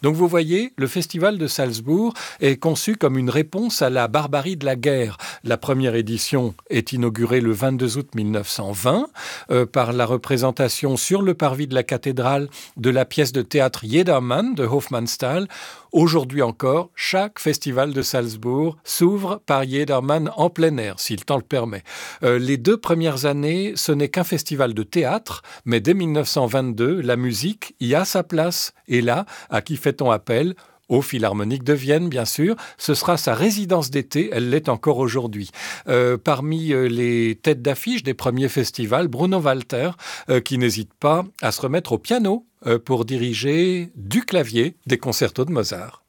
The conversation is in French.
Donc vous voyez, le festival de Salzbourg est conçu comme une réponse à la barbarie de la guerre. La première édition est inaugurée le 22 août 1920 par la représentation sur le parvis de la cathédrale de la pièce de théâtre Jedermann de Hofmannsthal. Aujourd'hui encore, chaque festival de Salzbourg s'ouvre par Jedermann en plein air, si le temps le permet. Les 2 premières années, ce n'est qu'un festival de théâtre, mais dès 1922, la musique y a sa place. Et là, à qui fait-on appel ? Au Philharmonique de Vienne, bien sûr. Ce sera sa résidence d'été, elle l'est encore aujourd'hui. Parmi les têtes d'affiche des premiers festivals, Bruno Walter, qui n'hésite pas à se remettre au piano pour diriger du clavier des concertos de Mozart.